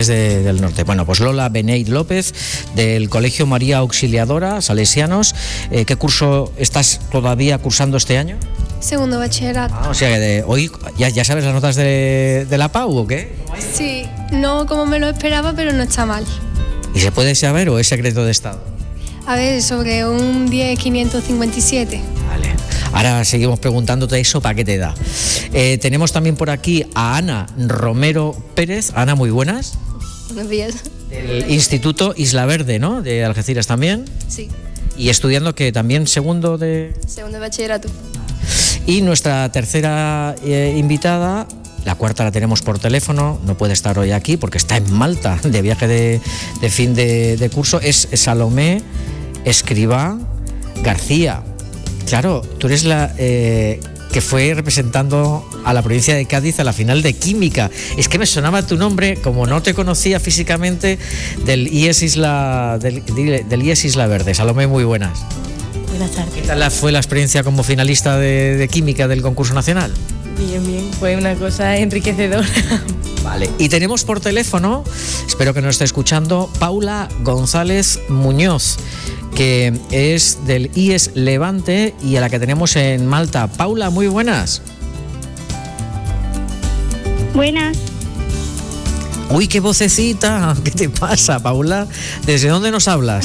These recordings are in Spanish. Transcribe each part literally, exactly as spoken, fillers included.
de, del norte. Bueno, pues Lola Beneit López, del Colegio María Auxiliadora, Salesianos. Eh, ¿Qué curso estás todavía cursando este año? Segundo bachillerato. Ah, o sea que de hoy ya, ya sabes las notas de, de la P A U, ¿o qué? Sí, no como me lo esperaba, pero no está mal. ¿Y se puede saber o es secreto de Estado? A ver, sobre un diez quinientos cincuenta y siete. Vale. Ahora seguimos preguntándote eso, ¿para qué te da? Eh, tenemos también por aquí a Ana Romero Pérez. Ana, muy buenas. Buenos días. Del Instituto Isla Verde, ¿no? De Algeciras también. Sí. Y estudiando que también segundo de... Segundo de bachillerato. Y nuestra tercera eh, invitada, la cuarta la tenemos por teléfono, no puede estar hoy aquí porque está en Malta de viaje de, de fin de, de curso, es Salomé Escribá García. Claro, tú eres la eh, que fue representando a la provincia de Cádiz a la final de Química. Es que me sonaba tu nombre, como no te conocía físicamente, del I E S Isla, del, del I E S Isla Verde. Salomé, muy buenas. Buenas tardes. ¿Qué tal fue la experiencia como finalista de, de Química del concurso nacional? Bien, bien. Fue una cosa enriquecedora. Vale. Y tenemos por teléfono, espero que nos esté escuchando, Paula González Muñoz, que es del I E S Levante y a la que tenemos en Malta. Paula, muy buenas. Buenas. Uy, qué vocecita. ¿Qué te pasa, Paula? ¿Desde dónde nos hablas?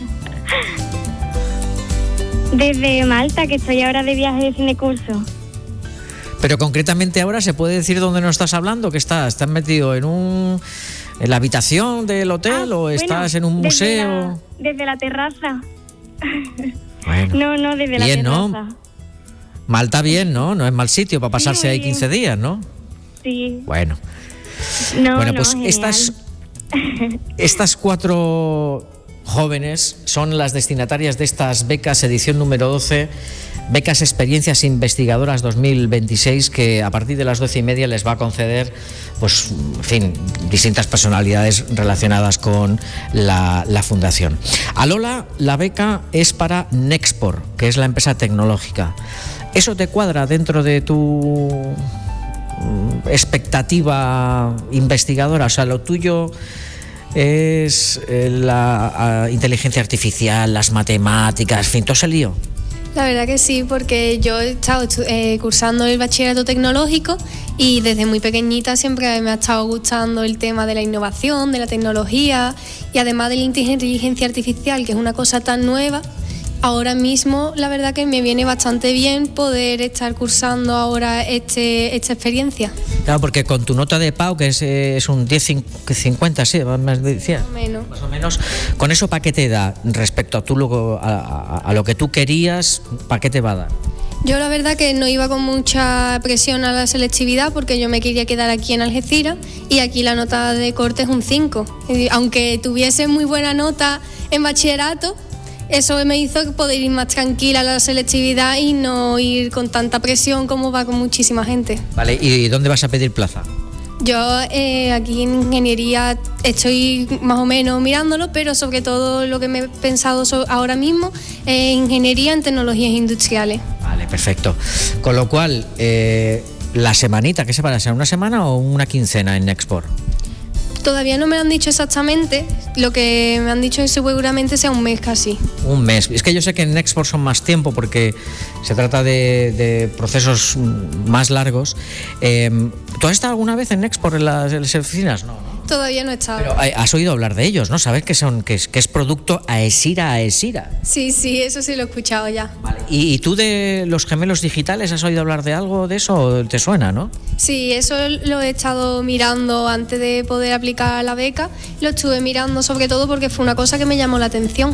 Desde Malta, que estoy ahora de viaje de fin de curso. Pero concretamente ahora, ¿se puede decir dónde nos estás hablando? ¿Que estás? ¿Estás metido en un en la habitación del hotel ah, o estás bueno, en un museo? Desde la, desde la terraza. Bueno. No, no, desde bien, la terraza. ¿no? Malta bien, ¿no? No es mal sitio para pasarse sí, ahí quince días, ¿no? Sí. Bueno. No, bueno, no, pues genial. estas, estas cuatro jóvenes son las destinatarias de estas becas edición número doce, becas Experiencias Investigadoras dos mil veintiséis, que a partir de las doce y media les va a conceder, pues, en fin, distintas personalidades relacionadas con la, la fundación. A Lola, la beca es para Nexpor, que es la empresa tecnológica. ¿Eso te cuadra dentro de tu expectativa investigadora? O sea, lo tuyo es la inteligencia artificial, las matemáticas, en fin, todo ese lío. La verdad que sí, porque yo he estado eh, cursando el bachillerato tecnológico y desde muy pequeñita siempre me ha estado gustando el tema de la innovación, de la tecnología y además de la inteligencia artificial, que es una cosa tan nueva. Ahora mismo la verdad que me viene bastante bien poder estar cursando ahora este, esta experiencia. Claro, porque con tu nota de P A U, que es, es un diez cincuenta, sí, más decía. Más o menos. Más o menos. ¿Con eso para qué te da respecto a, tú, a, a, a lo que tú querías, para qué te va a dar? Yo la verdad que no iba con mucha presión a la selectividad porque yo me quería quedar aquí en Algeciras y aquí la nota de corte es un cinco. Aunque tuviese muy buena nota en bachillerato, eso me hizo poder ir más tranquila a la selectividad y no ir con tanta presión como va con muchísima gente. Vale, ¿y dónde vas a pedir plaza? Yo eh, aquí en ingeniería estoy más o menos mirándolo, pero sobre todo lo que me he pensado ahora mismo es ingeniería en tecnologías industriales. Vale, perfecto. Con lo cual, eh, la semanita, ¿qué se va a hacer? ¿Una semana o una quincena en Nexpor? Todavía no me lo han dicho exactamente, lo que me han dicho es que seguramente sea un mes casi. Un mes. Es que yo sé que en Nexpor son más tiempo porque se trata de, de procesos más largos. Eh, ¿Tú has estado alguna vez en Nexpor en las, en las oficinas? No, ¿no? Todavía no he estado. Pero has oído hablar de ellos, ¿no? ¿Sabes que son que es, que es producto AESIRA AESIRA? Sí, sí, eso sí lo he escuchado ya. Vale. ¿Y, ¿Y tú de los gemelos digitales has oído hablar de algo de eso o te suena, no? Sí, eso lo he estado mirando antes de poder aplicar la beca. Lo estuve mirando sobre todo porque fue una cosa que me llamó la atención.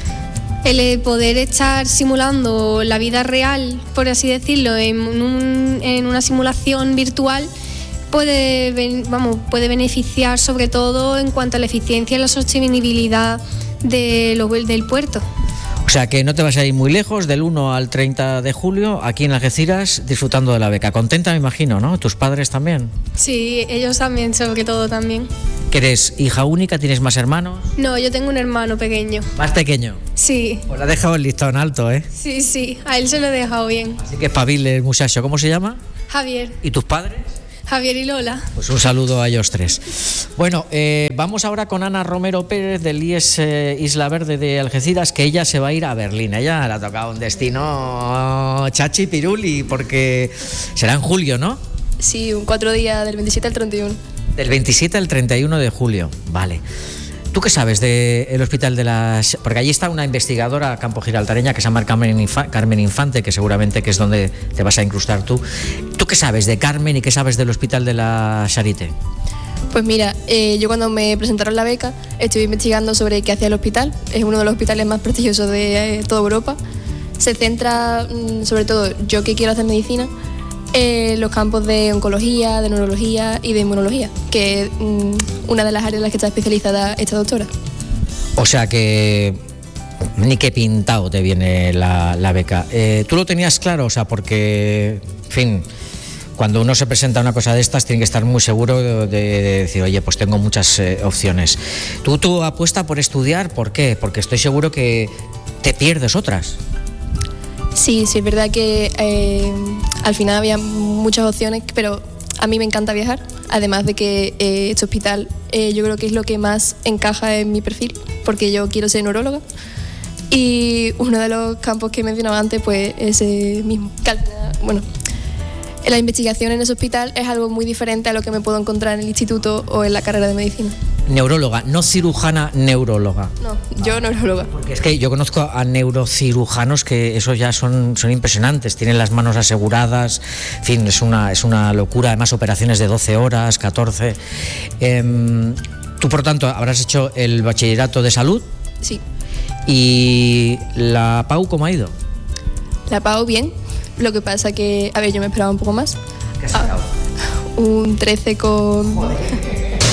El poder estar simulando la vida real, por así decirlo, en, un, en una simulación virtual puede, vamos, puede beneficiar sobre todo en cuanto a la eficiencia y la sostenibilidad de lo, del puerto. O sea que no te vas a ir muy lejos, del uno al treinta de julio, aquí en Algeciras, disfrutando de la beca. Contenta, me imagino, ¿no? ¿Tus padres también? Sí, ellos también, sobre todo también. ¿Que eres hija única? ¿Tienes más hermanos? No, yo tengo un hermano pequeño. ¿Más pequeño? Sí. Pues le ha dejado el listón alto, ¿eh? Sí, sí, a él se lo he dejado bien. Así que espabile el muchacho. ¿Cómo se llama? Javier. ¿Y tus padres? Javier y Lola. Pues un saludo a ellos tres. Bueno, eh, vamos ahora con Ana Romero Pérez del I E S eh, Isla Verde de Algeciras, que ella se va a ir a Berlín. Ella le ha tocado un destino chachi piruli, porque será en julio, ¿no? Sí, un cuatro días del veintisiete al treinta y uno. Del veintisiete al treinta y uno de julio, vale. ¿Tú qué sabes del hospital de las...? Porque allí está una investigadora campo giraltareña que se llama Carmen, Infa, Carmen Infante, que seguramente que es donde te vas a incrustar tú. ¿Tú qué sabes de Carmen y qué sabes del hospital de la Charité? Pues mira, eh, yo cuando me presentaron la beca estuve investigando sobre qué hacía el hospital. Es uno de los hospitales más prestigiosos de eh, toda Europa. Se centra, mmm, sobre todo, yo que quiero hacer medicina, en eh, los campos de oncología, de neurología y de inmunología, que es mmm, una de las áreas en las que está especializada esta doctora. O sea que ni qué pintado te viene la, la beca. Eh, ¿Tú lo tenías claro? O sea, porque, en fin, cuando uno se presenta a una cosa de estas tiene que estar muy seguro de, de decir, oye, pues tengo muchas eh, opciones. ¿Tú, tú apuesta por estudiar? ¿Por qué? Porque estoy seguro que te pierdes otras. Sí, sí, es verdad que eh, al final había muchas opciones, pero a mí me encanta viajar, además de que eh, este hospital eh, yo creo que es lo que más encaja en mi perfil, porque yo quiero ser neuróloga y uno de los campos que mencionaba antes pues es ese mismo. Bueno, la investigación en ese hospital es algo muy diferente a lo que me puedo encontrar en el instituto o en la carrera de medicina. Neuróloga, no cirujana, neuróloga. No, yo ah, neuróloga. Porque es que yo conozco a neurocirujanos que esos ya son, son impresionantes, tienen las manos aseguradas, en fin, es una, es una locura, además operaciones de doce horas, catorce. Eh, tú, por tanto, habrás hecho el bachillerato de salud. Sí. ¿Y la P A U cómo ha ido? La P A U bien, lo que pasa que, a ver, yo me esperaba un poco más. ¿Qué has sacado? Ah, un trece con... Joder.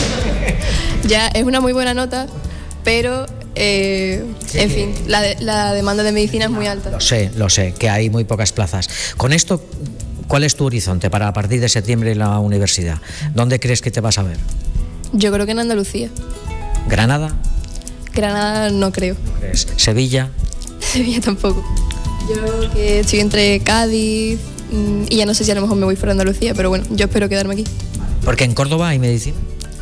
Ya es una muy buena nota, pero eh, sí, en fin, la, de, la demanda de medicina es muy alta. Lo sé, lo sé, que hay muy pocas plazas. Con esto, ¿cuál es tu horizonte para a partir de septiembre en la universidad? ¿Dónde crees que te vas a ver? Yo creo que en Andalucía. ¿Granada? Granada no creo. ¿No crees? ¿Sevilla? Sevilla tampoco. Yo que estoy entre Cádiz y ya no sé si a lo mejor me voy fuera de Andalucía, pero bueno, yo espero quedarme aquí. ¿Porque en Córdoba hay medicina?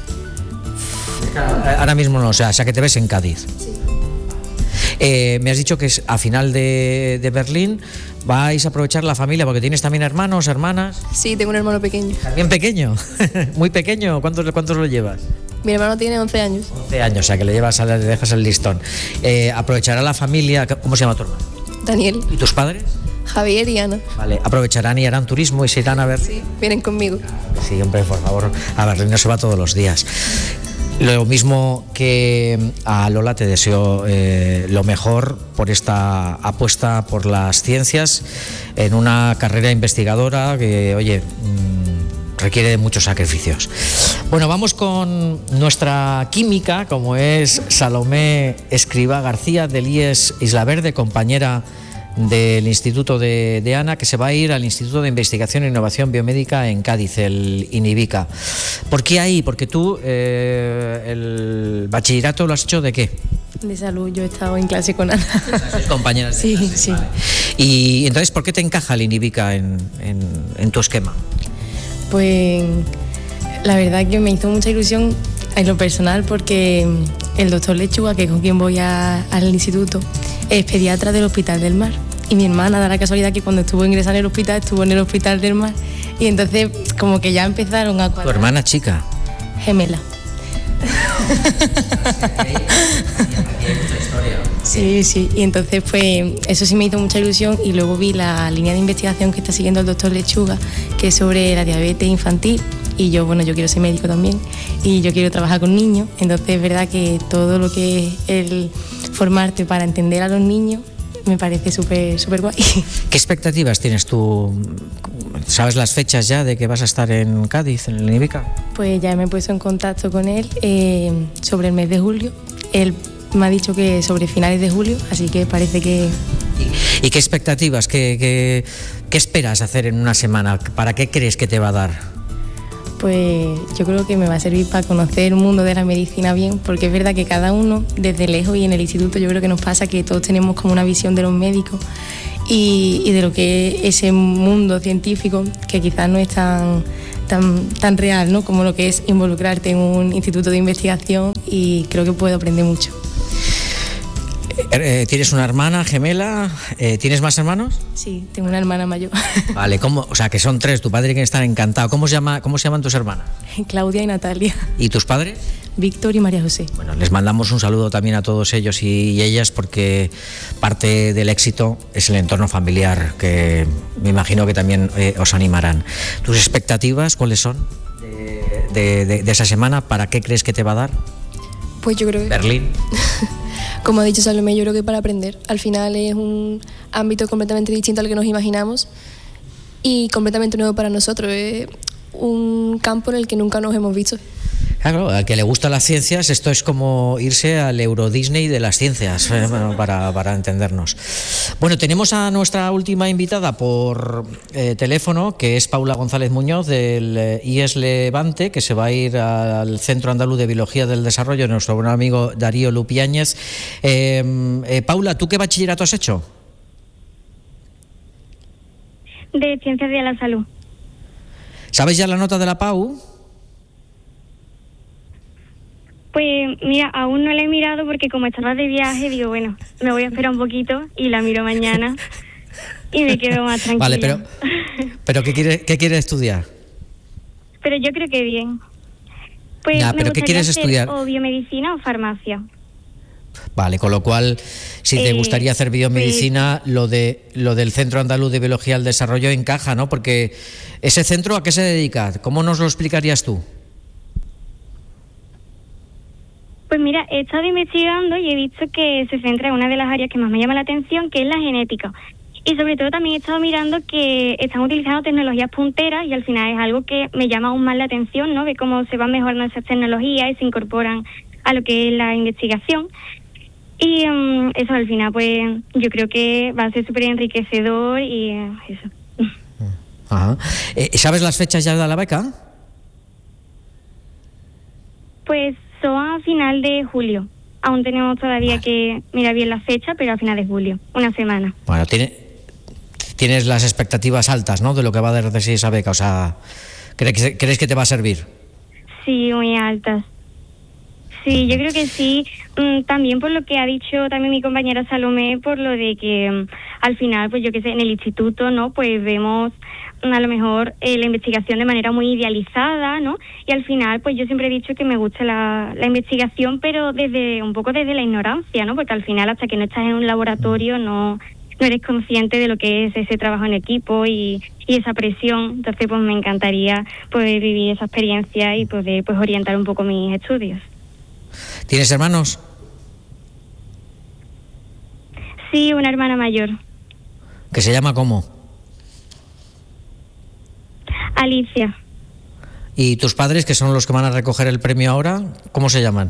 Ahora mismo no, o sea, o sea que te ves en Cádiz. Sí. Eh, me has dicho que es a final de, de Berlín vais a aprovechar la familia, porque tienes también hermanos, hermanas. Sí, tengo un hermano pequeño. ¿También pequeño? Muy pequeño. ¿Cuántos, cuántos lo llevas? Mi hermano tiene once años. once años, o sea que le llevas, a, le dejas el listón. Eh, aprovechará la familia. ¿Cómo se llama tu hermano? Daniel. ¿Y tus padres? Javier y Ana. Vale, aprovecharán y harán turismo y se irán a ver. Sí, vienen conmigo. Sí, hombre, por favor, a Berlín no se va todos los días. Lo mismo que a Lola, te deseo eh, lo mejor por esta apuesta por las ciencias en una carrera investigadora que, oye, mmm, requiere de muchos sacrificios. Bueno, vamos con nuestra química, como es Salomé Escribá García del I E S Isla Verde, compañera del Instituto de, de Ana, que se va a ir al Instituto de Investigación e Innovación Biomédica en Cádiz, el INIBICA. ¿Por qué ahí? Porque tú eh, el bachillerato lo has hecho ¿de qué? De salud, yo he estado en clase con Ana. ¿Sois compañeras? Sí, clase? sí. Vale. Y entonces, ¿por qué te encaja el INIBICA en, en, en tu esquema? Pues la verdad que me hizo mucha ilusión en lo personal, porque el doctor Lechuga, que es con quien voy a, al instituto, es pediatra del Hospital del Mar. Y mi hermana, da la casualidad que cuando estuvo ingresada en el hospital, estuvo en el Hospital del Mar. Y entonces, como que ya empezaron a cuadrar. ¿Tu hermana chica? Gemela. Sí, sí. Y entonces, pues, eso sí me hizo mucha ilusión. Y luego vi la línea de investigación que está siguiendo el doctor Lechuga, que es sobre la diabetes infantil. Y yo, bueno, yo quiero ser médico también y yo quiero trabajar con niños, entonces es verdad que todo lo que es el formarte para entender a los niños me parece súper súper guay. ¿Qué expectativas tienes tú? ¿Sabes las fechas ya de que vas a estar en Cádiz, en el INIBICA? Pues ya me he puesto en contacto con él eh, sobre el mes de julio. Él me ha dicho que sobre finales de julio, así que parece que... ¿Y, y qué expectativas, qué, qué, qué esperas hacer en una semana? ¿Para qué crees que te va a dar? Pues yo creo que me va a servir para conocer el mundo de la medicina bien, porque es verdad que cada uno, desde lejos y en el instituto, yo creo que nos pasa que todos tenemos como una visión de los médicos y, y de lo que es ese mundo científico, que quizás no es tan tan, tan real, ¿no? Como lo que es involucrarte en un instituto de investigación, y creo que puedo aprender mucho. Eh, ¿Tienes una hermana gemela? Eh, ¿Tienes más hermanos? Sí, tengo una hermana mayor. Vale, ¿cómo? O sea, que son tres, tu padre tiene que estar encantado. ¿Cómo se llama, cómo se llaman tus hermanas? Claudia y Natalia. ¿Y tus padres? Víctor y María José. Bueno, les mandamos un saludo también a todos ellos y, y ellas, porque parte del éxito es el entorno familiar, que me imagino que también eh, os animarán. ¿Tus expectativas cuáles son de, de, de, de esa semana? ¿Para qué crees que te va a dar? Pues yo creo que... Berlín. Como ha dicho Salomé, yo creo que para aprender. Al final es un ámbito completamente distinto al que nos imaginamos y completamente nuevo para nosotros. Es un campo en el que nunca nos hemos visto. Claro, al que le gustan las ciencias, esto es como irse al Euro Disney de las ciencias, eh, bueno, para, para entendernos. Bueno, tenemos a nuestra última invitada por eh, teléfono, que es Paula González Muñoz, del eh, I E S Levante, que se va a ir al Centro Andaluz de Biología del Desarrollo, nuestro buen amigo Darío Lupiáñez. Eh, eh, Paula, ¿tú qué bachillerato has hecho? De Ciencias de la Salud. ¿Sabes ya la nota de la Pau? Pues mira, aún no la he mirado porque como estaba de viaje, digo, bueno, me voy a esperar un poquito y la miro mañana y me quedo más tranquila. Vale, pero, pero ¿qué quiere, qué quiere estudiar? Pero yo creo que bien. Pues Nah, me pero ¿qué gustaría quieres hacer estudiar? O biomedicina o farmacia. Vale, con lo cual, si te Eh, gustaría hacer biomedicina, pues, lo de lo del Centro Andaluz de Biología del Desarrollo encaja, ¿no? Porque ese centro, ¿a qué se dedica? ¿Cómo nos lo explicarías tú? Pues mira, he estado investigando y he visto que se centra en una de las áreas que más me llama la atención, que es la genética. Y sobre todo también he estado mirando que están utilizando tecnologías punteras y al final es algo que me llama aún más la atención, ¿no? De cómo se van mejorando esas tecnologías y se incorporan a lo que es la investigación. Y um, eso al final, pues yo creo que va a ser súper enriquecedor y eh, eso. Ajá. Eh, ¿Sabes las fechas ya de la beca? Pues son a final de julio. Aún tenemos todavía que mirar bien la fecha, pero a final de julio, una semana. Bueno, tiene, tienes las expectativas altas, ¿no? De lo que va a dar de sí esa beca. O sea, ¿crees, ¿crees que te va a servir? Sí, muy altas. Sí, yo creo que sí. También por lo que ha dicho también mi compañera Salomé, por lo de que al final, pues yo qué sé, en el instituto, ¿no? Pues vemos a lo mejor eh, la investigación de manera muy idealizada, ¿no? Y al final, pues yo siempre he dicho que me gusta la, la investigación, pero desde un poco desde la ignorancia, ¿no? Porque al final, hasta que no estás en un laboratorio, no, no eres consciente de lo que es ese trabajo en equipo y, y esa presión. Entonces, pues me encantaría poder vivir esa experiencia y poder pues orientar un poco mis estudios. ¿Tienes hermanos? Sí, una hermana mayor. ¿Que se llama cómo? Alicia. ¿Y tus padres, que son los que van a recoger el premio ahora, cómo se llaman?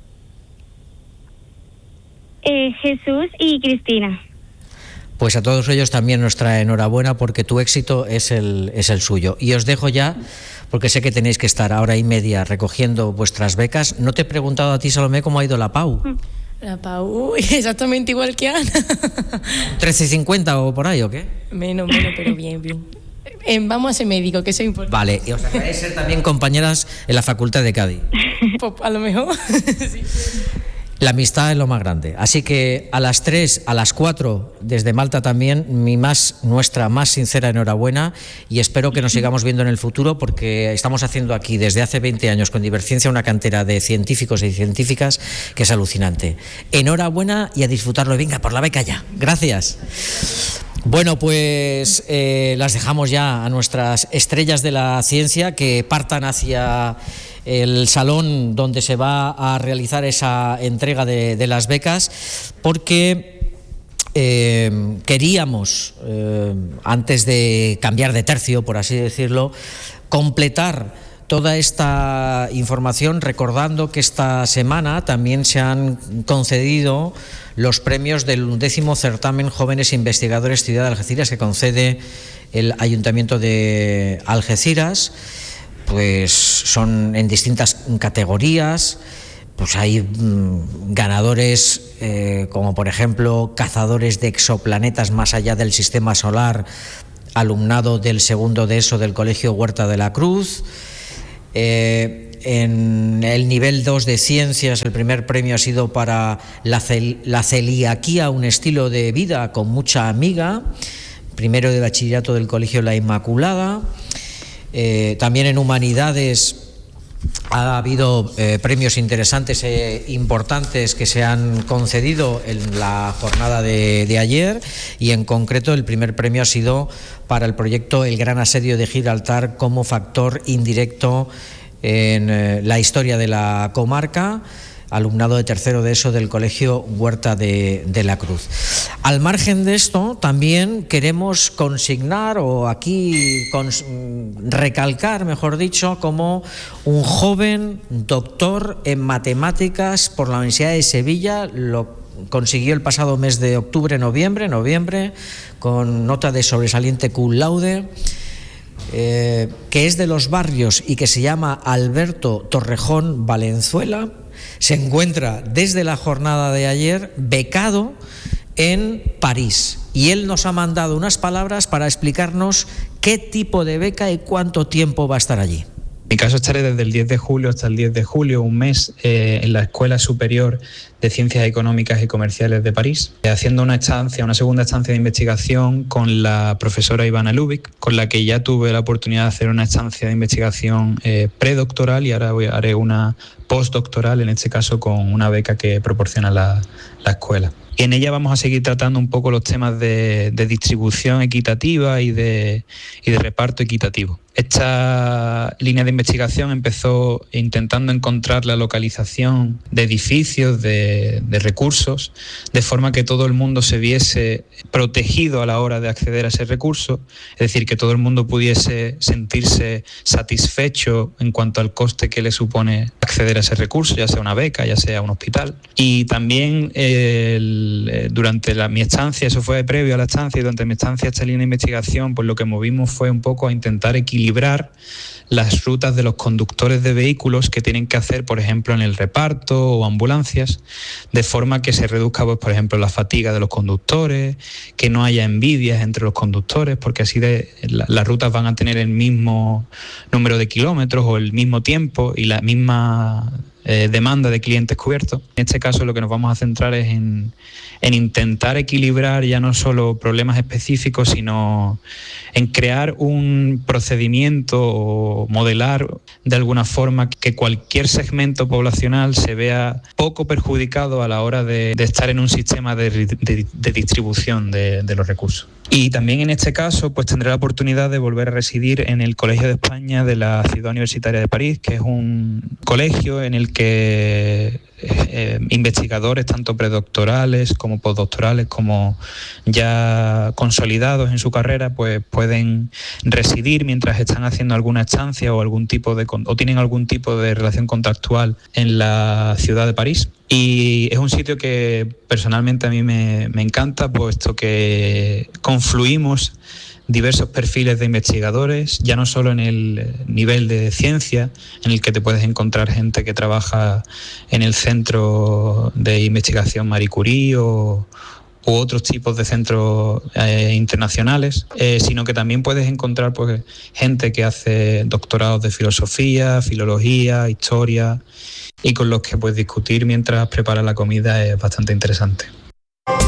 Eh, Jesús y Cristina. Pues a todos ellos también nuestra enhorabuena, porque tu éxito es el, es el suyo. Y os dejo ya, porque sé que tenéis que estar hora y media recogiendo vuestras becas. No te he preguntado a ti, Salomé, cómo ha ido la Pau. La Pau, uy, exactamente igual que Ana. ¿trece cincuenta o por ahí o qué? Menos, menos, pero bien, bien. Eh, vamos a ser médicos, que eso es importante. Vale, y os acabáis de ser también compañeras en la Facultad de Cádiz. Pues a lo mejor. Sí. La amistad es lo más grande. Así que a las tres, a las cuatro, desde Malta también, mi más, nuestra más sincera enhorabuena, y espero que nos sigamos viendo en el futuro, porque estamos haciendo aquí desde hace veinte años con Diverciencia una cantera de científicos y científicas que es alucinante. Enhorabuena y a disfrutarlo. Venga, por la beca ya. Gracias. Bueno, pues eh, las dejamos ya a nuestras estrellas de la ciencia, que partan hacia el salón donde se va a realizar esa entrega de, de las becas, porque eh, queríamos, eh, antes de cambiar de tercio, por así decirlo, completar toda esta información recordando que esta semana también se han concedido los premios del undécimo certamen Jóvenes Investigadores Ciudad de Algeciras, que concede el Ayuntamiento de Algeciras. Pues son en distintas categorías. Pues hay mmm, ganadores eh, como por ejemplo cazadores de exoplanetas más allá del sistema solar alumnado del segundo de ESO del Colegio Huerta de la Cruz. Eh, en el nivel dos de Ciencias, el primer premio ha sido para la, cel- la celiaquía, un estilo de vida con mucha amiga. Primero de bachillerato del Colegio La Inmaculada. Eh, también en Humanidades ha habido eh, premios interesantes e importantes que se han concedido en la jornada de, de ayer, y en concreto el primer premio ha sido para el proyecto El Gran Asedio de Gibraltar como factor indirecto en eh, la historia de la comarca, alumnado de tercero de ESO del Colegio Huerta de, de la Cruz. Al margen de esto, también queremos consignar o aquí cons- recalcar, mejor dicho, como un joven doctor en matemáticas por la Universidad de Sevilla, lo consiguió el pasado mes de octubre, noviembre, noviembre, con nota de sobresaliente cum laude, eh, que es de Los Barrios y que se llama Alberto Torrejón Valenzuela. Se encuentra desde la jornada de ayer becado en París, y él nos ha mandado unas palabras para explicarnos qué tipo de beca y cuánto tiempo va a estar allí. En mi caso estaré desde el diez de julio hasta el diez de julio, un mes, eh, en la Escuela Superior de Ciencias Económicas y Comerciales de París, eh, haciendo una estancia, una segunda estancia de investigación con la profesora Ivana Lubick, con la que ya tuve la oportunidad de hacer una estancia de investigación eh, predoctoral, y ahora voy, haré una postdoctoral, en este caso con una beca que proporciona la, la escuela. Y en ella vamos a seguir tratando un poco los temas de, de distribución equitativa y de, y de reparto equitativo. Esta línea de investigación empezó intentando encontrar la localización de edificios, de, de recursos, de forma que todo el mundo se viese protegido a la hora de acceder a ese recurso, es decir, que todo el mundo pudiese sentirse satisfecho en cuanto al coste que le supone acceder a ese recurso, ya sea una beca, ya sea un hospital. Y también el, durante la, mi estancia, eso fue previo a la estancia, y durante mi estancia esta línea de investigación, pues lo que movimos fue un poco a intentar equilibrar las rutas de los conductores de vehículos que tienen que hacer, por ejemplo, en el reparto o ambulancias, de forma que se reduzca, pues, por ejemplo, la fatiga de los conductores, que no haya envidias entre los conductores, porque así de, la, las rutas van a tener el mismo número de kilómetros o el mismo tiempo y la misma eh, demanda de clientes cubiertos. En este caso lo que nos vamos a centrar es en, en intentar equilibrar ya no solo problemas específicos, sino en crear un procedimiento o modelar de alguna forma que cualquier segmento poblacional se vea poco perjudicado a la hora de, de estar en un sistema de, de, de distribución de, de los recursos. Y también en este caso pues tendré la oportunidad de volver a residir en el Colegio de España de la Ciudad Universitaria de París, que es un colegio en el que eh, investigadores tanto predoctorales como postdoctorales como ya consolidados en su carrera pues pueden residir mientras están haciendo alguna estancia o algún tipo de o tienen algún tipo de relación contractual en la ciudad de París. Y es un sitio que personalmente a mí me, me encanta, puesto que confluimos diversos perfiles de investigadores, ya no solo en el nivel de ciencia, en el que te puedes encontrar gente que trabaja en el centro de investigación Marie Curie o u otros tipos de centros eh, internacionales, eh, sino que también puedes encontrar pues, gente que hace doctorados de filosofía, filología, historia, y con los que puedes discutir mientras preparas la comida es bastante interesante.